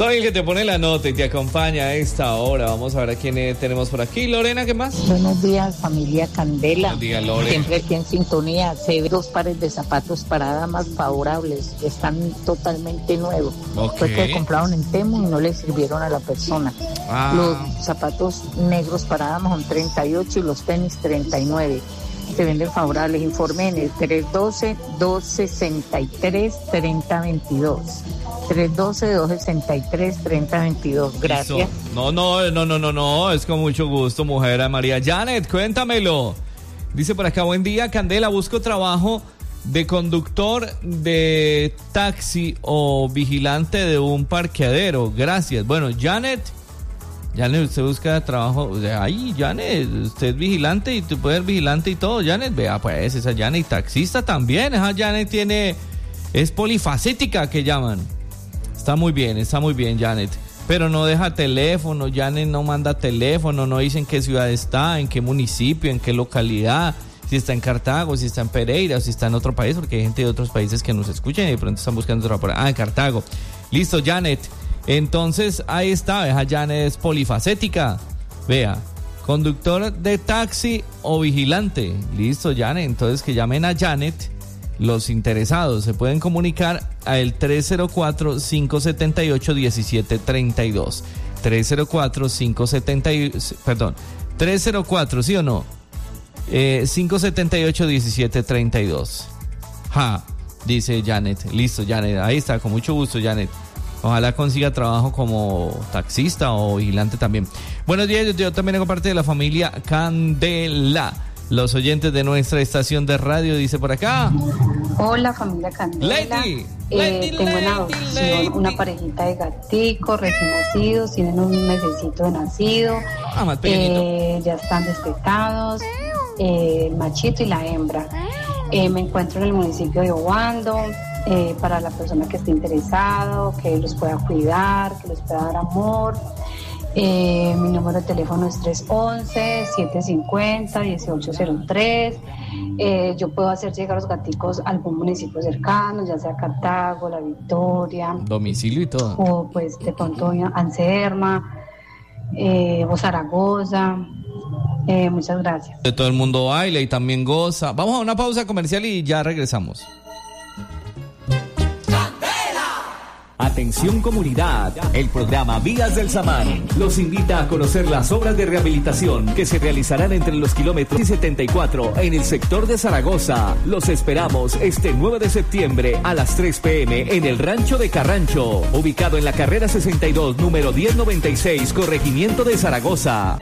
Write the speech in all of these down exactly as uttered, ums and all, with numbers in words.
Soy el que te pone la nota y te acompaña a esta hora. Vamos a ver a quién eh, tenemos por aquí. Lorena, ¿qué más? Buenos días, familia Candela. Buenos días, Lore. Siempre aquí en sintonía. Se ve dos pares de zapatos para damas favorables. Están totalmente nuevos. Okay. Fue que compraron en Temu y no le sirvieron a la persona. Ah. Los zapatos negros para damas son treinta y ocho y los tenis treinta y nueve. Se venden favorables. Informe en el tres uno dos, dos seis tres, tres cero dos dos. tres uno dos, dos seis tres, tres cero dos dos. Gracias. No, no, no, no, no, no. Es con mucho gusto, mujer María. Janet, cuéntamelo. Dice por acá, buen día, Candela. Busco trabajo de conductor de taxi o vigilante de un parqueadero. Gracias. Bueno, Janet. Janet, usted busca trabajo. Ay, Janet, usted es vigilante y tú puedes ser vigilante y todo. Janet, vea, pues esa Janet, taxista también. Esa Janet tiene. Es polifacética que llaman. Está muy bien, está muy bien, Janet. Pero no deja teléfono, Janet no manda teléfono, no dice en qué ciudad está, en qué municipio, en qué localidad, si está en Cartago, si está en Pereira, o si está en otro país, porque hay gente de otros países que nos escuchan y de pronto están buscando otra por ahí. Ah, en Cartago. Listo, Janet. Entonces, ahí está, vea, Janet es polifacética. Vea, conductor de taxi o vigilante. Listo, Janet. Entonces, que llamen a Janet. Los interesados se pueden comunicar al tres cero cuatro, cinco siete ocho, uno siete tres dos. tres cero cuatro, cinco siete ocho, perdón, tres cero cuatro, ¿sí o no? Eh, cinco siete ocho, uno siete tres dos. Ja, dice Janet. Listo, Janet. Ahí está, con mucho gusto, Janet. Ojalá consiga trabajo como taxista o vigilante también. Buenos días, yo, yo también hago parte de la familia Candela. Los oyentes de nuestra estación de radio, dice por acá. Hola, familia Candela. Lady, eh, lady, tengo en lady, adopción lady. una parejita de gaticos recién nacidos, tienen un mesecito de nacido. Ah, más pequeñito. Eh, ya están destetados, eh, el machito y la hembra. Eh, me encuentro en el municipio de Obando. Eh, para la persona que esté interesado, que los pueda cuidar, que les pueda dar amor. Eh, mi número de teléfono es tres once, siete cincuenta, dieciocho cero tres. Eh, yo puedo hacer llegar los gaticos a algún municipio cercano, ya sea Cartago, La Victoria, domicilio y todo, o pues de pronto Anserma, eh, o Zaragoza. Eh, muchas gracias. De todo el mundo baila y también goza. Vamos a una pausa comercial y ya regresamos. Atención comunidad, el programa Vías del Samán los invita a conocer las obras de rehabilitación que se realizarán entre los kilómetros setenta y cuatro en el sector de Zaragoza. Los esperamos este nueve de septiembre a las tres pm en el Rancho de Carrancho, ubicado en la carrera sesenta y dos, número diez noventa y seis, corregimiento de Zaragoza.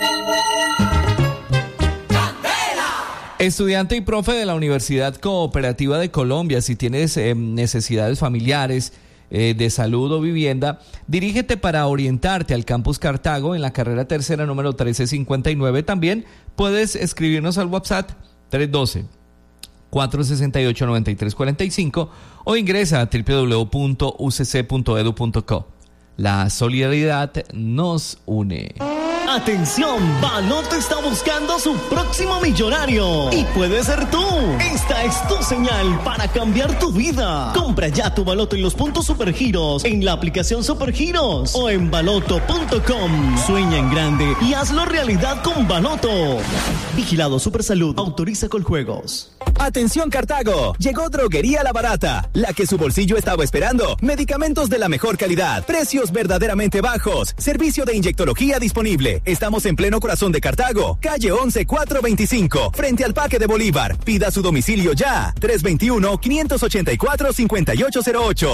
Estudiante y profe de la Universidad Cooperativa de Colombia, si tienes eh, necesidades familiares, Eh, de salud o vivienda, dirígete para orientarte al Campus Cartago en la carrera tercera número trece cincuenta y nueve. También puedes escribirnos al WhatsApp tres uno dos, cuatro seis ocho, nueve tres cuatro cinco o ingresa a doble u doble u doble u punto u c c punto e d u punto co. La solidaridad nos une. Atención, Baloto está buscando su próximo millonario y puede ser tú. Esta es tu señal para cambiar tu vida. Compra ya tu Baloto en los puntos Supergiros, en la aplicación Supergiros o en baloto punto com. Sueña en grande y hazlo realidad con Baloto. Vigilado Supersalud, autoriza Coljuegos. Atención Cartago, llegó Droguería La Barata, la que su bolsillo estaba esperando. Medicamentos de la mejor calidad, precios verdaderamente bajos, servicio de inyectología disponible. Estamos en pleno corazón de Cartago, calle once cuatrocientos veinticinco, frente al Parque de Bolívar. Pida su domicilio ya, tres dos uno, cinco ocho cuatro, cinco ocho cero ocho.